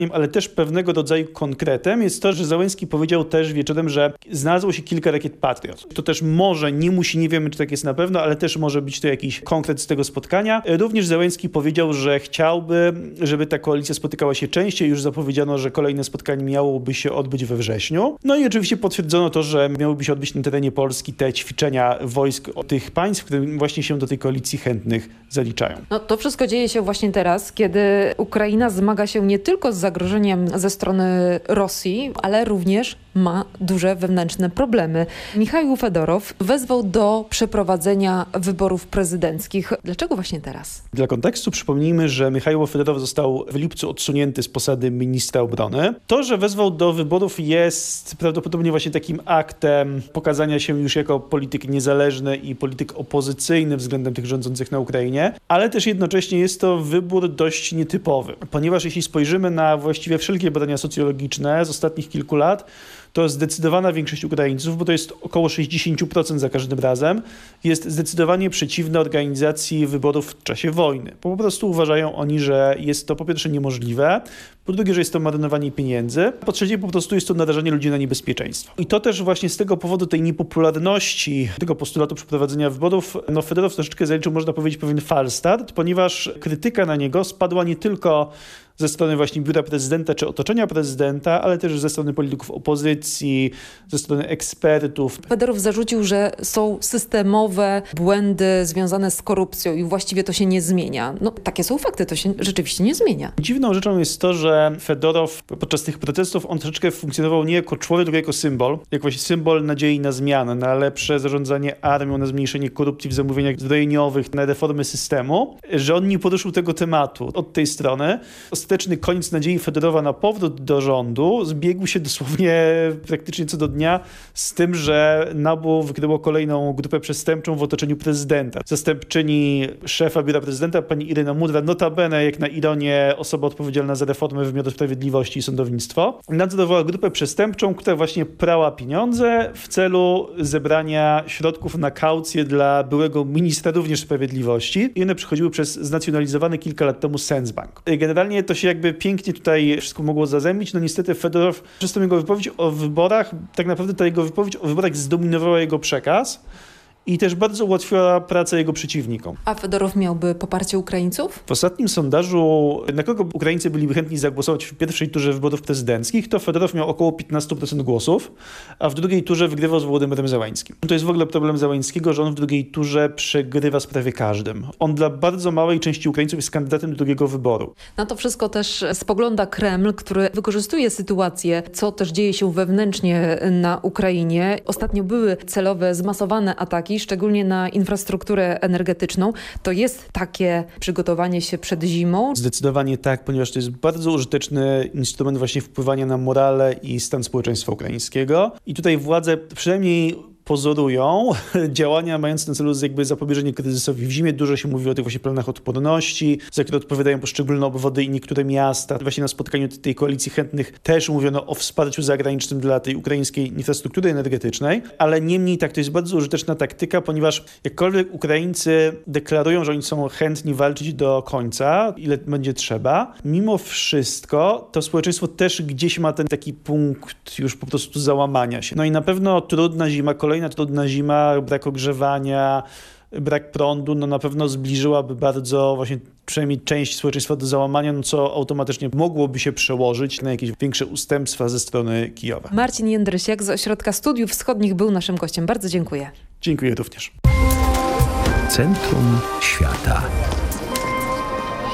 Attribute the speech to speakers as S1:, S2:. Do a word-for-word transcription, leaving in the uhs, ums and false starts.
S1: ale też pewnego rodzaju konkretem jest to, że Załęski powiedział też wieczorem, że znalazło się kilka rakiet Patriot. To też może, nie musi, nie wiemy, czy tak jest na pewno, ale też może być to jakiś konkret z tego spotkania. Również Załęski powiedział, że chciałby, żeby ta koalicja spotykała się częściej. Już zapowiedziano, że kolejne spotkanie miałoby się odbyć we wrześniu. No i oczywiście potwierdzono to, że miałyby się odbyć na terenie Polski te ćwiczenia wojsk tych państw, które właśnie się do tej koalicji chętnych zaliczają.
S2: No to wszystko dzieje się właśnie teraz, kiedy Ukraina zmaga się nie tylko z zagrożeniem ze strony Rosji, ale również ma duże wewnętrzne problemy. Michaił Fedorow wezwał do przeprowadzenia wyborów prezydenckich. Dlaczego właśnie teraz?
S1: Dla kontekstu przypomnijmy, że Michaił Fedorow został w lipcu odsunięty z posady ministra obrony. To, że wezwał do wyborów, jest prawdopodobnie właśnie takim aktem pokazania się już jako polityk niezależny i polityk opozycyjny względem tych rządzących na Ukrainie, ale też jednocześnie jest to wybór dość nietypowy, ponieważ jeśli spojrzymy na właściwie wszelkie badania socjologiczne z ostatnich kilku lat, to zdecydowana większość Ukraińców, bo to jest około sześćdziesiąt procent za każdym razem, jest zdecydowanie przeciwna organizacji wyborów w czasie wojny. Po prostu uważają oni, że jest to po pierwsze niemożliwe, po drugie, że jest to marnowanie pieniędzy, po trzecie po prostu jest to narażanie ludzi na niebezpieczeństwo. I to też właśnie z tego powodu tej niepopularności tego postulatu przeprowadzenia wyborów, no Fedorow troszeczkę zaliczył, można powiedzieć, pewien falstart, ponieważ krytyka na niego spadła nie tylko ze strony właśnie biura prezydenta czy otoczenia prezydenta, ale też ze strony polityków opozycji, ze strony ekspertów.
S2: Fedorow zarzucił, że są systemowe błędy związane z korupcją i właściwie to się nie zmienia. No takie są fakty, to się rzeczywiście nie zmienia.
S1: Dziwną rzeczą jest to, że Fedorow podczas tych protestów on troszeczkę funkcjonował nie jako człowiek, tylko jako symbol. Jak właśnie symbol nadziei na zmianę, na lepsze zarządzanie armią, na zmniejszenie korupcji w zamówieniach zbrojeniowych, na reformy systemu, że on nie poruszył tego tematu od tej strony. Ostateczny koniec nadziei Fedorowa na powrót do rządu zbiegł się dosłownie praktycznie co do dnia z tym, że N A B U wykryło kolejną grupę przestępczą w otoczeniu prezydenta. Zastępczyni szefa biura prezydenta, pani Iryna Mudra, notabene jak na ironię osoba odpowiedzialna za reformę wymiaru sprawiedliwości i sądownictwo, nadzorowała grupę przestępczą, która właśnie prała pieniądze w celu zebrania środków na kaucję dla byłego ministra również sprawiedliwości i one przychodziły przez znacjonalizowany kilka lat temu Sensbank. Generalnie to się jakby pięknie tutaj wszystko mogło zazębić. No niestety Fedorow przez tą jego wypowiedź o wyborach, tak naprawdę ta jego wypowiedź o wyborach zdominowała jego przekaz i też bardzo ułatwiła pracę jego przeciwnikom.
S2: A Fedorow miałby poparcie Ukraińców?
S1: W ostatnim sondażu, na kogo Ukraińcy byliby chętni zagłosować w pierwszej turze wyborów prezydenckich, to Fedorow miał około piętnaście procent głosów, a w drugiej turze wygrywał z Wołodymyrem Zełańskim. To jest w ogóle problem Zełańskiego, że on w drugiej turze przegrywa z prawie każdym. On dla bardzo małej części Ukraińców jest kandydatem do drugiego wyboru.
S2: Na to wszystko też spogląda Kreml, który wykorzystuje sytuację, co też dzieje się wewnętrznie na Ukrainie. Ostatnio były celowe, zmasowane ataki, szczególnie na infrastrukturę energetyczną. To jest takie przygotowanie się przed zimą?
S1: Zdecydowanie tak, ponieważ to jest bardzo użyteczny instrument właśnie wpływania na morale i stan społeczeństwa ukraińskiego. I tutaj władze przynajmniej pozorują działania mające na celu jakby zapobieżenie kryzysowi w zimie. Dużo się mówi o tych właśnie planach odporności, za które odpowiadają poszczególne obwody i niektóre miasta. Właśnie na spotkaniu tej koalicji chętnych też mówiono o wsparciu zagranicznym dla tej ukraińskiej infrastruktury energetycznej, ale niemniej tak, to jest bardzo użyteczna taktyka, ponieważ jakkolwiek Ukraińcy deklarują, że oni są chętni walczyć do końca, ile będzie trzeba, mimo wszystko to społeczeństwo też gdzieś ma ten taki punkt już po prostu załamania się. No i na pewno trudna zima, kolejna trudna zima, brak ogrzewania, brak prądu, no na pewno zbliżyłaby bardzo właśnie przynajmniej część społeczeństwa do załamania, no co automatycznie mogłoby się przełożyć na jakieś większe ustępstwa ze strony Kijowa.
S2: Marcin Jędrysiak z Ośrodka Studiów Wschodnich był naszym gościem. Bardzo dziękuję.
S1: Dziękuję również.
S3: Centrum Świata.